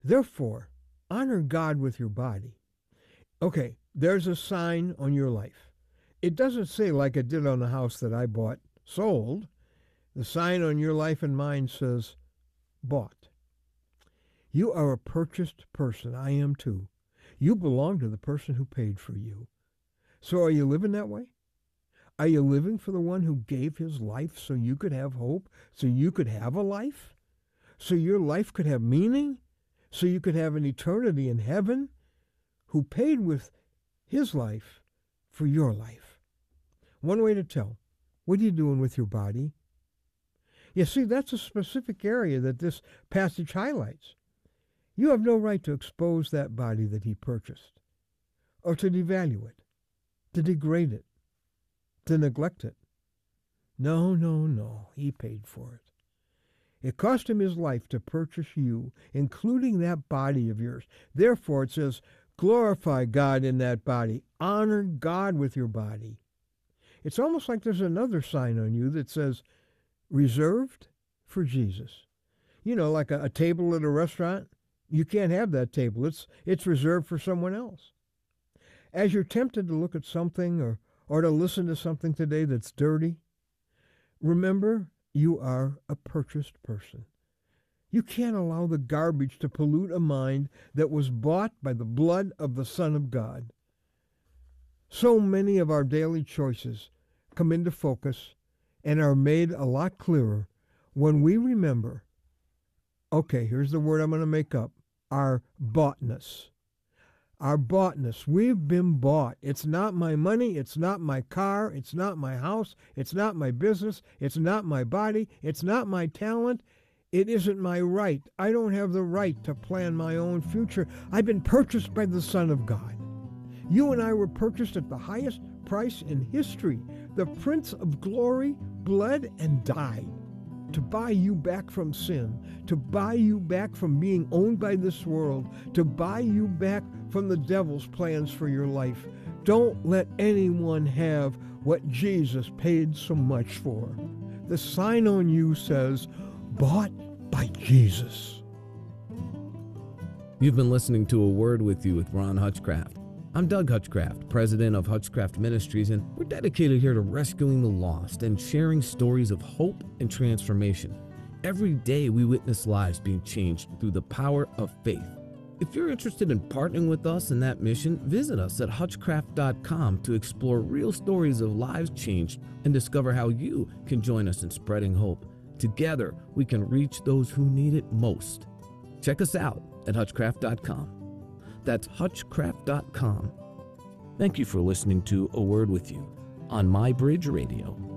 Therefore, honor God with your body. Okay, there's a sign on your life. It doesn't say like it did on the house that I bought, sold. The sign on your life and mine says, bought. You are a purchased person. I am too. You belong to the person who paid for you. So are you living that way? Are you living for the one who gave his life so you could have hope, so you could have a life, so your life could have meaning, so you could have an eternity in heaven, who paid with his life for your life? One way to tell, what are you doing with your body? You see, that's a specific area that this passage highlights. You have no right to expose that body that he purchased, or to devalue it, to degrade it, to neglect it. No, no, no. He paid for it. It cost him his life to purchase you, including that body of yours. Therefore, it says, glorify God in that body. Honor God with your body. It's almost like there's another sign on you that says, reserved for Jesus. You know, like a table at a restaurant. You can't have that table. It's reserved for someone else. As you're tempted to look at something or to listen to something today that's dirty, remember, you are a purchased person. You can't allow the garbage to pollute a mind that was bought by the blood of the Son of God. So many of our daily choices come into focus and are made a lot clearer when we remember, okay, here's the word I'm going to make up, our boughtness. Our boughtness. We've been bought. It's not my money. It's not my car. It's not my house. It's not my business. It's not my body. It's not my talent. It isn't my right. I don't have the right to plan my own future. I've been purchased by the Son of God. You and I were purchased at the highest price in history. The Prince of Glory bled and died to buy you back from sin, to buy you back from being owned by this world, to buy you back from the devil's plans for your life. Don't let anyone have what Jesus paid so much for. The sign on you says, bought by Jesus. You've been listening to A Word With You with Ron Hutchcraft. I'm Doug Hutchcraft, president of Hutchcraft Ministries, and we're dedicated here to rescuing the lost and sharing stories of hope and transformation. Every day we witness lives being changed through the power of faith. If you're interested in partnering with us in that mission, visit us at hutchcraft.com to explore real stories of lives changed and discover how you can join us in spreading hope. Together, we can reach those who need it most. Check us out at hutchcraft.com. That's hutchcraft.com. Thank you for listening to A Word With You on My Bridge Radio.